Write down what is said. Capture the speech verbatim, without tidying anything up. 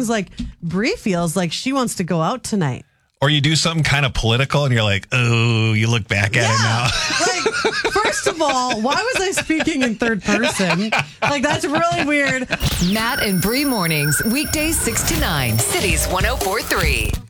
things like Brie feels like she wants to go out tonight. Or you do something kind of political and you're like, oh, you look back at yeah. it now. Like, first of all, why was I speaking in third person? Like, that's really weird. Matt and Brie mornings, weekdays six to nine, Cities one oh four three.